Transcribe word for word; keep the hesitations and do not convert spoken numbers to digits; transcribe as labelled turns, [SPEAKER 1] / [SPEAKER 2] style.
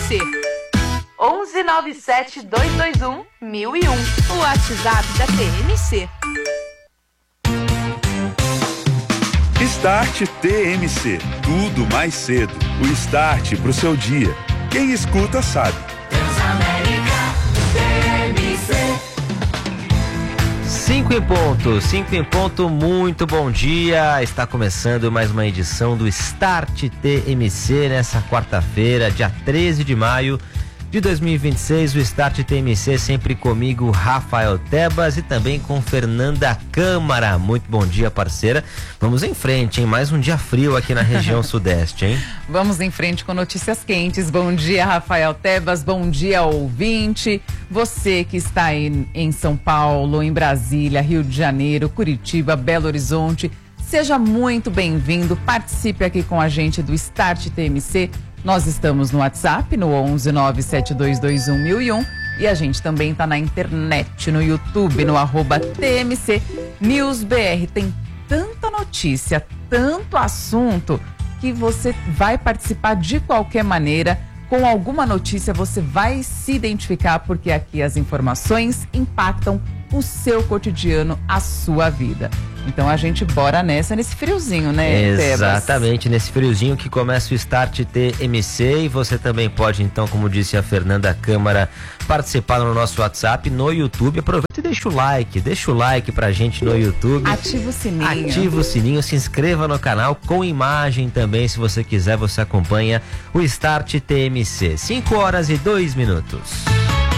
[SPEAKER 1] C. onze nove sete dois dois um mil e um. O WhatsApp da T M C.
[SPEAKER 2] Start T M C. Tudo mais cedo. O start pro seu dia. Quem escuta sabe.
[SPEAKER 3] Cinco em ponto, cinco em ponto, muito bom dia. Está começando mais uma edição do Start T M C nessa quarta-feira, dia treze de maio de dois mil e vinte e seis. O Start T M C sempre comigo, Rafael Tebas, e também com Fernanda Câmara. Muito bom dia, parceira. Vamos em frente, hein? Mais um dia frio aqui na região sudeste, hein?
[SPEAKER 4] Vamos em frente com notícias quentes. Bom dia, Rafael Tebas. Bom dia, ouvinte. Você que está aí em São Paulo, em Brasília, Rio de Janeiro, Curitiba, Belo Horizonte, seja muito bem-vindo. Participe aqui com a gente do Start T M C. Nós estamos no WhatsApp, no onze nove sete dois dois um mil e um, e a gente também está na internet, no YouTube, no arroba T M C News B R. Tem tanta notícia, tanto assunto, que você vai participar de qualquer maneira. Com alguma notícia você vai se identificar, porque aqui as informações impactam o seu cotidiano, a sua vida. Então a gente bora nessa, nesse friozinho, né, Tebas?
[SPEAKER 3] Exatamente, nesse friozinho que começa o Start T M C, e você também pode, então, como disse a Fernanda Câmara, participar no nosso WhatsApp, no YouTube. Aproveita e deixa o like, deixa o like pra gente no YouTube.
[SPEAKER 4] Ativa o sininho.
[SPEAKER 3] Ativa o sininho, se inscreva no canal com imagem também, se você quiser, você acompanha o Start T M C. cinco horas e dois minutos.